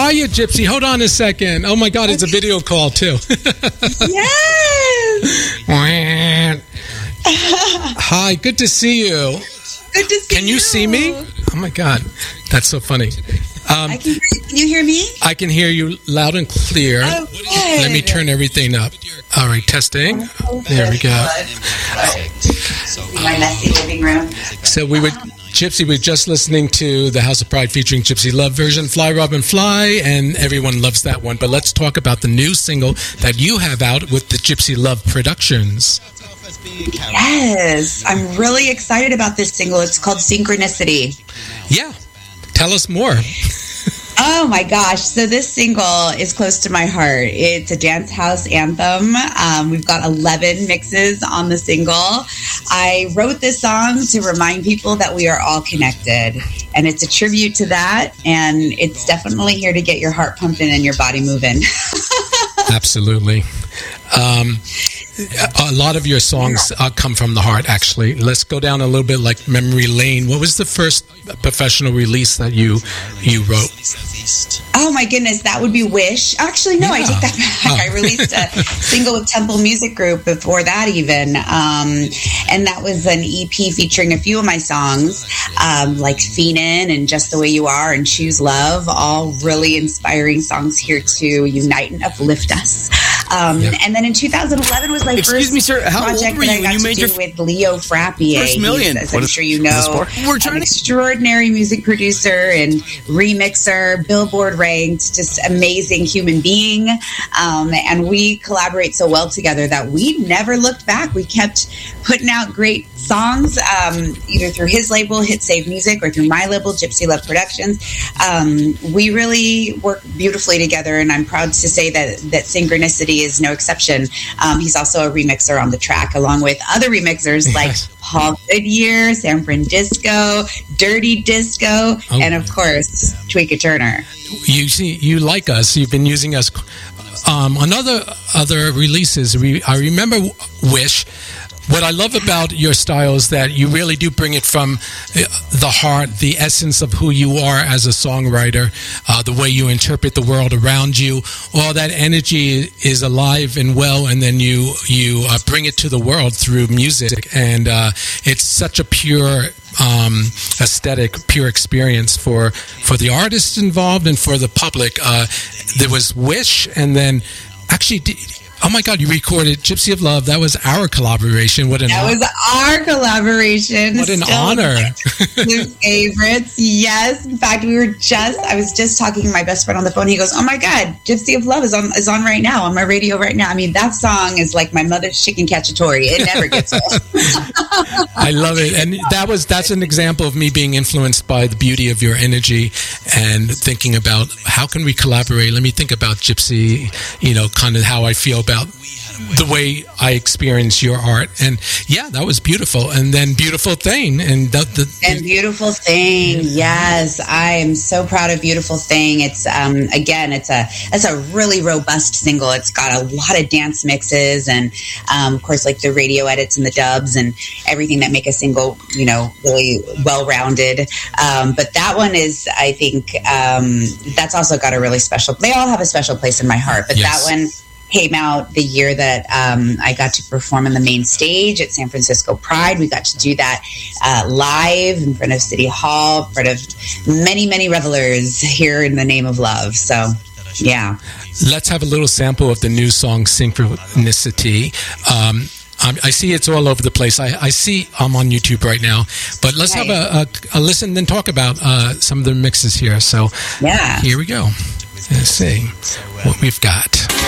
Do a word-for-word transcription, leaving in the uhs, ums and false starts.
are you, Gypsy? Hold on a second. Oh my God, it's a video call too. Yes. Hi, good to see you. Good to see you. Can you see me? Oh my God, that's so funny. Um, I can, can you hear me? I can hear you loud and clear. Oh, good. Let me turn everything up. All right, testing. There we go. My messy living room. So we were, Gypsy, we were just listening to the House of Pride featuring Gypsy Love version, Fly Robin Fly, and everyone loves that one. But let's talk about the new single that you have out with the Gypsy Love Productions. Yes, I'm really excited about this single. It's called Synchronicity. Yeah, tell us more. Oh my gosh. So this single is close to my heart. It's a dance house anthem. Um, we've got eleven mixes on the single. I wrote this song to remind people that we are all connected. And it's a tribute to that. And it's definitely here to get your heart pumping and your body moving. Absolutely. Um, a lot of your songs uh, come from the heart, actually. Let's go down a little bit like memory lane. What was the first professional release that you you wrote? Oh my goodness, that would be Wish. Actually, no, yeah. I take that back. Oh. I released a single with Temple Music Group before that even. Um, and that was an E P featuring a few of my songs, um, like Phenin and Just the Way You Are and Choose Love, all really inspiring songs here to unite and uplift us. Um, yep. And then in two thousand eleven was my Excuse first me, sir, how project old were that you I got you to made do your with Leo Frappier. First million. He's, as what I'm is, sure you know, We're trying an to- extraordinary music producer and remixer, Billboard ranked, just amazing human being. Um, and we collaborate so well together that we never looked back. We kept putting out great songs, um, either through his label, Hit Save Music, or through my label, Gypsy Love Productions. Um, we really work beautifully together, and I'm proud to say that, that Synchronicity is no exception. Um, he's also a remixer on the track, along with other remixers like Paul Goodyear, San Francisco, Dirty Disco, oh, and of course, Tweeka Turner. You see, you like us. You've been using us um, on other other releases. We, I remember Wish. What I love about your style is that you really do bring it from the heart, the essence of who you are as a songwriter, uh, the way you interpret the world around you. All that energy is alive and well, and then you you uh, bring it to the world through music. And uh, it's such a pure um, aesthetic, pure experience for, for the artists involved and for the public. Uh, there was Wish, and then actually... Oh my God, you recorded Gypsy of Love. That was our collaboration. What an That was our collaboration. What an Still honor. Two favorites. Yes. In fact, we were just, I was just talking to my best friend on the phone. He goes, oh my God, Gypsy of Love is on is on right now, on my radio right now. I mean, that song is like my mother's chicken cacciatore. It never gets old. I love it. And that was that's an example of me being influenced by the beauty of your energy and thinking about how can we collaborate. Let me think about Gypsy, you know, kind of how I feel about the way I experience your art. And yeah, that was beautiful. And then Beautiful Thing. And the, the, and Beautiful Thing. Yes. I am so proud of Beautiful Thing. It's, um, again, it's a, it's a really robust single. It's got a lot of dance mixes and, um, of course, like the radio edits and the dubs and everything that make a single, you know, really well-rounded. Um, but that one is, I think, um, that's also got a really special, they all have a special place in my heart, but yes. that one came out the year that um, I got to perform on the main stage at San Francisco Pride. We got to do that uh, live in front of City Hall, in front of many, many revelers here in the name of love. So, yeah. Let's have a little sample of the new song, Synchronicity. Um, I see it's all over the place. I, I see I'm on YouTube right now. But let's right. have a, a, a listen and then talk about uh, some of the mixes here. So, yeah. Here we go. Let's see what we've got.